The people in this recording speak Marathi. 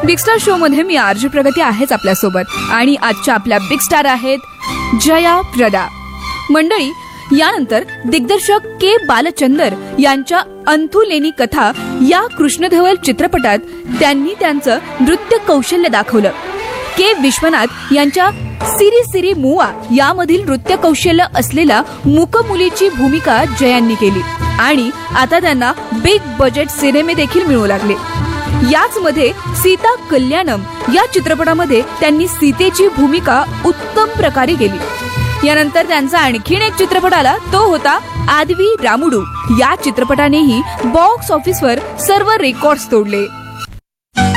बिग स्टार शो मध्ये मी आरजी प्रगती आहेच आपल्यासोबत आणि आजच्या आपल्या बिग स्टार आहेत जया प्रदा. मंडळी, यानंतर दिग्दर्शक के बालचंदर यांच्या अंथुलेनी कथा या कृष्णधवल चित्रपटात त्यांनी त्यांचं नृत्य कौशल्य दाखवलं. के विश्वनाथ यांच्या सिरी सिरी मुआ यामधील नृत्य कौशल्य असलेल्या मूकमुलीची भूमिका जयांनी केली आणि आता त्यांना बिग बजेट सिनेमे देखील मिळू लागले. याच मध्ये सीता कल्याणम या चित्रपटामध्ये त्यांनी सीतेची भूमिका उत्तम प्रकारे केली. यानंतर त्यांचा आणखीन एक चित्रपट आला, तो होता आदवी रामुडू. या चित्रपटानेही बॉक्स ऑफिसवर सर्व रेकॉर्ड्स तोडले.